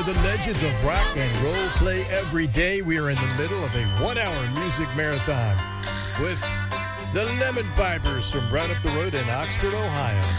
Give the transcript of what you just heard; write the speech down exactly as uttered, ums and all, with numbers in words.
the legends of rock and roll play every day. We are in the middle of a one-hour music marathon with the Lemon Pipers from right up the road in Oxford, Ohio.